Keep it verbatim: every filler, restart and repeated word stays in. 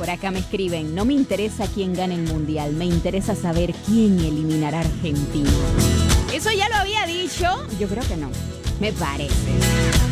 Por acá me escriben, no me interesa quién gane el mundial, me interesa saber quién eliminará a Argentina. Eso ya lo había dicho, yo creo que no, me parece.